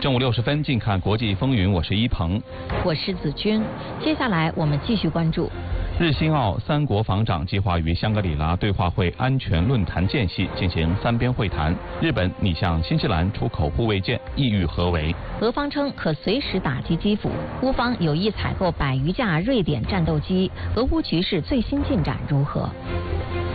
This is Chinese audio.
正午60分，近看国际风云，我是一鹏， 我是子君。接下来我们继续关注。 日新澳三国防长计划于香格里拉对话会安全论坛间隙进行三边会谈。日本拟向新西兰出口护卫舰，意欲何为？ 俄方称可随时打击基辅，乌方有意采购100余架瑞典战斗机。俄乌局势最新进展如何？